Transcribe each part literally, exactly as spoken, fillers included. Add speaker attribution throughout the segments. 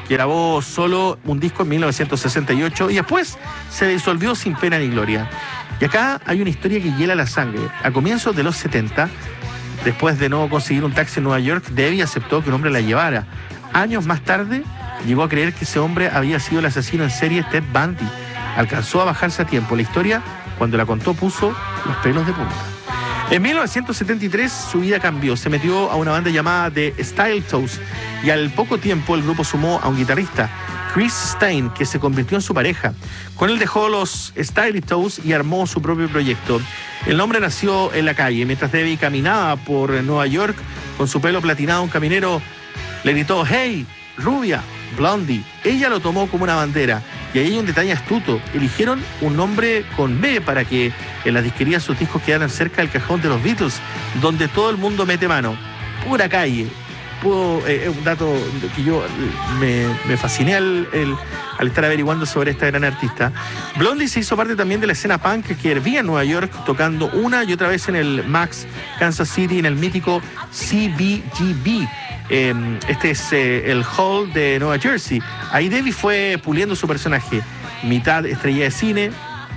Speaker 1: que grabó solo un disco en mil novecientos sesenta y ocho y después se disolvió sin pena ni gloria. Y acá hay una historia que hiela la sangre. A comienzos de los setenta, después de no conseguir un taxi en Nueva York, Debbie aceptó que un hombre la llevara. Años más tarde, llegó a creer que ese hombre había sido el asesino en serie Ted Bundy. Alcanzó a bajarse a tiempo. La historia, cuando la contó, puso los pelos de punta. En mil novecientos setenta y tres su vida cambió. Se metió a una banda llamada The Style Toes y al poco tiempo el grupo sumó a un guitarrista, Chris Stein, que se convirtió en su pareja. Con él dejó los Style Toes y armó su propio proyecto. El hombre nació en la calle. Mientras Debbie caminaba por Nueva York con su pelo platinado, un caminero le gritó: "Hey, rubia, Blondie". Ella lo tomó como una bandera. Y ahí hay un detalle astuto. Eligieron un nombre con B para que en las disquerías sus discos quedaran cerca del cajón de los Beatles, donde todo el mundo mete mano. Pura calle. Puedo, eh, un dato que yo me, me fasciné al, el, al estar averiguando sobre esta gran artista. Blondie se hizo parte también de la escena punk que hervía en Nueva York, tocando una y otra vez en el Max, Kansas City, en el mítico C B G B. Eh, este es eh, el Hall de Nueva Jersey. Ahí Debbie fue puliendo su personaje, mitad estrella de cine,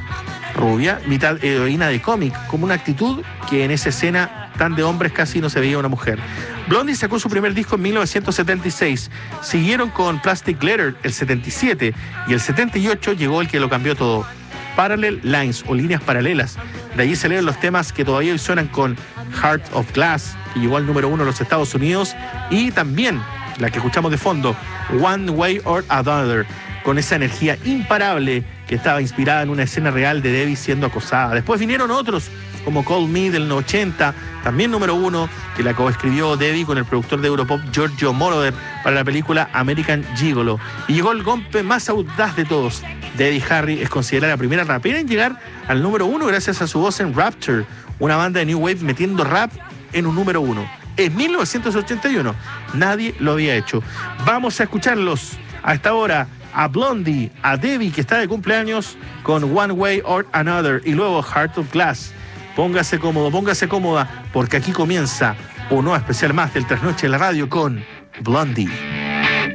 Speaker 1: rubia, mitad heroína de cómic, como una actitud que en esa escena tan de hombres casi no se veía una mujer. Blondie sacó su primer disco en mil novecientos setenta y seis, siguieron con Plastic Glitter el setenta y siete y el setenta y ocho llegó el que lo cambió todo, Parallel Lines o líneas paralelas. De allí salieron los temas que todavía hoy suenan con Heart of Glass, que llegó al número uno en los Estados Unidos, y también la que escuchamos de fondo, One Way or Another, con esa energía imparable que estaba inspirada en una escena real de Debbie siendo acosada. Después vinieron otros, como Call Me del ochenta, también número uno, que la coescribió Debbie con el productor de Europop Giorgio Moroder para la película American Gigolo. Y llegó el golpe más audaz de todos. Debbie Harry es considerada la primera rapera en llegar al número uno gracias a su voz en Rapture, una banda de New Wave metiendo rap en un número uno. En mil novecientos ochenta y uno nadie lo había hecho. Vamos a escucharlos a esta hora, a Blondie, a Debbie, que está de cumpleaños, con One Way or Another, y luego Heart of Glass. Póngase cómodo, póngase cómoda, porque aquí comienza un nuevo especial más del Trasnoche en la Radio con Blondie.